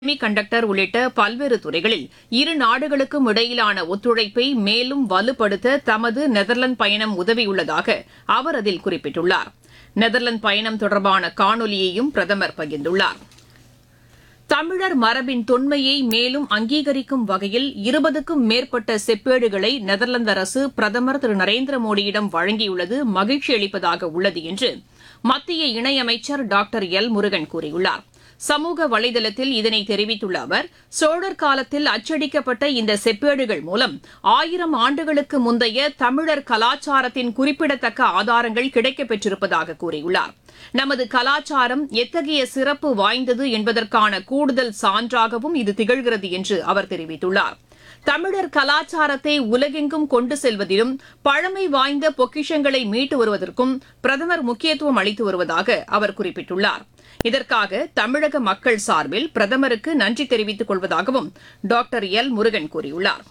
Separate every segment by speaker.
Speaker 1: Semiconductor உள்ளிட்ட பல்வேறு துறைகளில் இரு நாடுகளுக்கும் இடையிலான ஒத்துழைப்பை மேலும் வலுப்படுத்த தமது நெதர்லாந்து பயணம் உதவியுள்ளதாக அவர் அதில் குறிப்பிட்டுள்ளார். நெதர்லாந்து பயணம் தொடர்பான காணொலியையும் பிரதமர் பகிர்ந்துள்ளார். தமிழர் மரபின் தொன்மையை மேலும் அங்கீகரிக்கும் வகையில் 20க்கும் மேற்பட்ட செப்பேடுகளை நெதர்லாந்து அரசு பிரதமர் திரு நரேந்திர மோடியிடம் வழங்கியுள்ளது மகிழ்ச்சி அளிப்பதாக உள்ளது என்று மத்திய இணையமைச்சர் டாக்டர் எல் முருகன் கூறியுள்ளார். சமூக வலைதளத்தில் இதனை தெரிவித்துள்ள அவர், சோழர் காலத்தில் அச்சடிக்கப்பட்ட இந்த செப்பேடுகள் மூலம் 1000 ஆண்டுகளுக்கு முந்தைய தமிழர் கலாச்சாரத்தின் குறிப்பிடத்தக்க ஆதாரங்கள் கிடைக்கப்பெற்றிருப்பதாக கூறியுள்ளார். நமது கலாச்சாரம் எத்தகைய சிறப்பு வாய்ந்தது என்பதற்கான கூடுதல் சான்றாகவும் இது திகழ்கிறது என்று அவர் தெரிவித்துள்ளார். தமிழர் கலாச்சாரத்தை உலகெங்கும் கொண்டு செல்வதிலும் பழமை வாய்ந்த பொக்கிஷங்களை மீட்டு வருவதற்கும் பிரதமர் முக்கியத்துவம் அளித்து வருவதாக அவர் குறிப்பிட்டுள்ளார். இதற்காக தமிழக மக்கள் சார்பில் பிரதமருக்கு நன்றி தெரிவித்துக் கொள்வதாகவும் டாக்டர் எல் முருகன் கூறியுள்ளார்.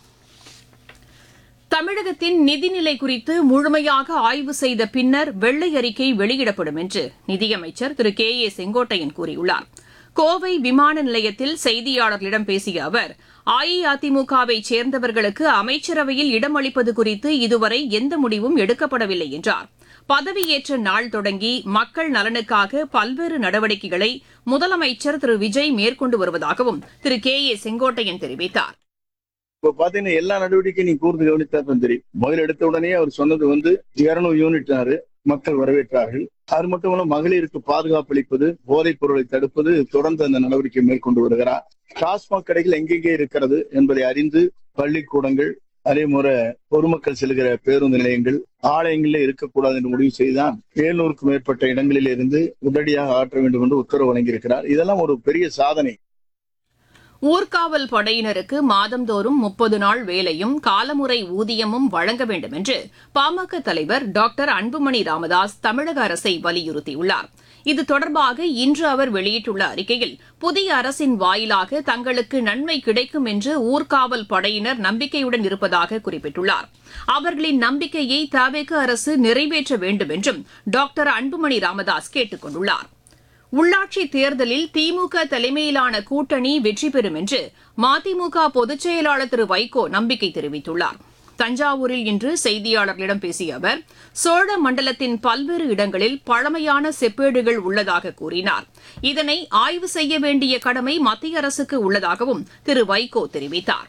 Speaker 1: தமிழகத்தின் நிதிநிலை குறித்து முழுமையாக ஆய்வு செய்த பின்னர் வெள்ளை அறிக்கை வெளியிடப்படும் என்று நிதியமைச்சர் திரு கே ஏ செங்கோட்டையன் கூறியுள்ளார். கோவை விமான நிலையத்தில் செய்தியாளர்களிடம் பேசிய அவர், அஇஅதிமுகவை சேர்ந்தவர்களுக்கு அமைச்சரவையில் இடம் அளிப்பது குறித்து இதுவரை எந்த முடிவும் எடுக்கப்படவில்லை என்றார். பதவியேற்ற நாள் தொடங்கி மக்கள் நலனுக்காக பல்வேறு நடவடிக்கைகளை முதலமைச்சர் திரு விஜய் மேற்கொண்டு வருவதாகவும் திரு கே ஏ செங்கோட்டையன் தெரிவித்தார்.
Speaker 2: இப்ப பாத்தீங்கன்னா எல்லா நடவடிக்கையும் நீ கூர்ந்து கவனித்தா தெரியும். முதல் எடுத்த உடனே அவர் சொன்னது 200 யூனிட் மக்கள் வரவேற்றார்கள். அது மட்டுமல்ல, மகளிருக்கு பாதுகாப்பு அளிப்பது, போதைப் பொருளை தடுப்பது, தொடர்ந்து அந்த நடவடிக்கை மேற்கொண்டு வருகிறார். டாஸ்மாக் கடைகள் எங்கெங்கே இருக்கிறது என்பதை அறிந்து பள்ளிக்கூடங்கள், அதே முறை பொதுமக்கள் செல்கிற பேருந்து நிலையங்கள், ஆலயங்களில் இருக்கக்கூடாது என்று முடிவு செய்துதான் 700க்கும் மேற்பட்ட இடங்களில் இருந்து உடனடியாக ஆற்ற வேண்டும் என்று உத்தரவு வழங்கியிருக்கிறார். இதெல்லாம் ஒரு பெரிய சாதனை.
Speaker 1: ஊர்காவல் படையினருக்கு மாதந்தோறும் 30 நாள் வேலையும் காலமுறை ஊதியமும் வழங்க வேண்டும் என்று பாமக தலைவர் டாக்டர் அன்புமணி ராமதாஸ் தமிழக அரசை வலியுறுத்தியுள்ளார். இது தொடர்பாக இன்று அவர் வெளியிட்டுள்ள அறிக்கையில், புதிய அரசின் வாயிலாக தங்களுக்கு நன்மை கிடைக்கும் என்று ஊர்காவல் படையினர் நம்பிக்கையுடன் இருப்பதாக குறிப்பிட்டுள்ளார். அவர்களின் நம்பிக்கையை தவேக அரசு நிறைவேற்ற வேண்டும் என்றும் டாக்டர் அன்புமணி ராமதாஸ் கேட்டுக் கொண்டுள்ளார். உள்ளாட்சி தேர்தலில் திமுக தலைமையிலான கூட்டணி வெற்றி பெறும் என்று மதிமுக பொதுச் செயலாளர் திரு வைகோ நம்பிக்கை தெரிவித்துள்ளார். தஞ்சாவூரில் இன்று செய்தியாளர்களிடம் பேசிய அவர், சோழ மண்டலத்தின் பல்வேறு இடங்களில் பழமையான செப்பேடுகள் உள்ளதாக கூறினார். இதனை ஆய்வு செய்ய வேண்டிய கடமை மத்திய அரசுக்கு உள்ளதாகவும் திரு வைகோ தெரிவித்தார்.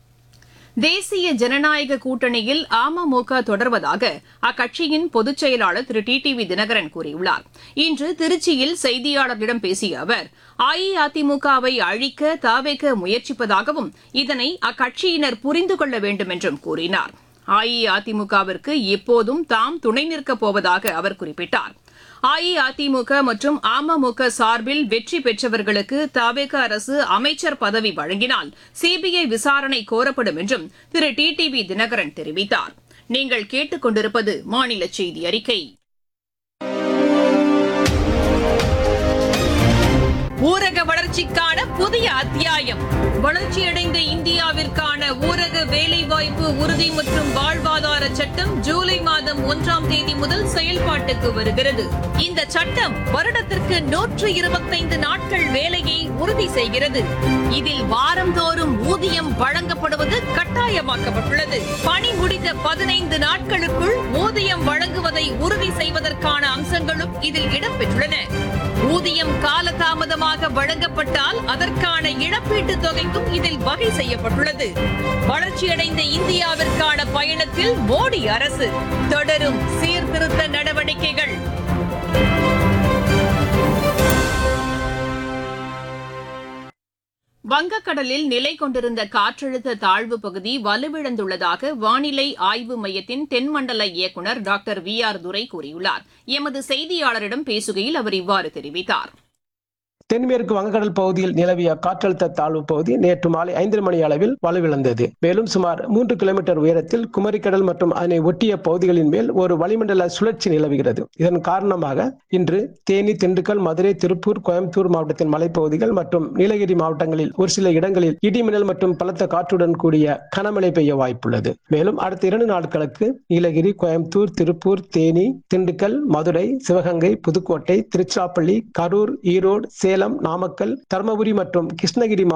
Speaker 1: தேசிய ஜனநாயக கூட்டணியில் அமமுக தொடர்வதாக அக்கட்சியின் பொதுச் செயலாளர் திரு டிடிவி தினகரன் கூறியுள்ளார். இன்று திருச்சியில் செய்தியாளர்களிடம் பேசிய அவர், அஇஅதிமுகவை அழிக்க தவேக முயற்சிப்பதாகவும் இதனை அக்கட்சியினர் புரிந்து கொள்ள வேண்டும் என்றும் கூறினார். அஇஅதிமுகவிற்கு எப்போதும் தாம் துணை நிற்கப் போவதாக அவர் குறிப்பிட்டார். அஇஅதிமுக மற்றும் அமமுக சார்பில் வெற்றி பெற்றவர்களுக்கு தவேக அரசு அமைச்சர் பதவி வழங்கினால் சிபிஐ விசாரணை கோரப்படும் என்றும் திரு டிடிவி தினகரன் தெரிவித்தார். நீங்கள் கேட்டுக் கொண்டிருப்பது மாநில செய்தி அறிக்கை. ஊரக வளர்ச்சிக்கான புதிய அத்தியாயம். வளர்ச்சியடைந்த இந்தியாவிற்கான ஊரக வேலைவாய்ப்பு உறுதி மற்றும் வாழ்வாதார சட்டம் ஜூலை மாதம் 1ஆம் தேதி முதல் செயல்பாட்டுக்கு வருகிறது. இந்த சட்டம் வருடத்திற்கு 125 நாட்கள் வேலையை உறுதி செய்கிறது. இதில் வாரந்தோறும் ஊதியம் வழங்கப்படுவது கட்டாயமாக்கப்பட்டுள்ளது. பணி முடிந்த 15 நாட்களுக்குள் ஊதியம் வழங்குவதை உறுதி செய்வதற்கான அம்சங்களும் இதில் இடம்பெற்றுள்ளன. ஊதியம் காலதாமதமாக வழங்கப்பட்டால் அதற்கான இழப்பீட்டுத் தொகைக்கும் இதில் வகை செய்யப்பட்டுள்ளது. வளர்ச்சியடைந்த இந்தியாவிற்கான பயணத்தில் மோடி அரசு தொடரும் சீர்திருத்த நடவடிக்கைகள். வங்கக்கடலில் நிலை கொண்டிருந்த காற்றழுத்த தாழ்வு பகுதி வலுவிழந்துள்ளதாக வானிலை ஆய்வு மையத்தின் தென்மண்டல இயக்குநர் டாக்டர் VR துரை கூறியுள்ளார். எமது செய்தியாளரிடம் பேசுகையில் அவர் இவ்வாறு தெரிவித்தார்.
Speaker 3: தென்மேற்கு வங்கக்கடல் பகுதியில் நிலவிய காற்றழுத்த தாழ்வு பகுதி நேற்று மாலை 5 மணி அளவில் வலுவிழந்தது. மேலும் சுமார் 3 கிலோமீட்டர் உயரத்தில் குமரிக்கடல் மற்றும் அதனை ஒட்டிய பகுதிகளின் மேல் ஒரு வளிமண்டல சுழற்சி நிலவுகிறது. இதன் காரணமாக இன்று தேனி, திண்டுக்கல், மதுரை, திருப்பூர், கோயம்புத்தூர் மாவட்டத்தின் மலைப்பகுதிகள் மற்றும் நீலகிரி மாவட்டங்களில் ஒரு சில இடங்களில் இடிமின்னல் மற்றும் பலத்த காற்றுடன் கூடிய கனமழை பெய்ய வாய்ப்புள்ளது. மேலும் அடுத்த 2 நாட்களுக்கு நீலகிரி, கோயம்புத்தூர், திருப்பூர், தேனி, திண்டுக்கல், மதுரை, சிவகங்கை, புதுக்கோட்டை, திருச்சிராப்பள்ளி, கரூர், ஈரோடு, சேலம், நாமக்கல், தர்மபுரி மற்றும் கிருஷ்ணகிரி